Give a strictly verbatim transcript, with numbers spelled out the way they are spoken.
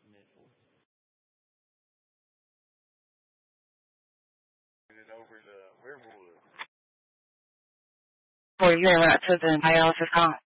It over to Riverwood. For your route to the dialysis home.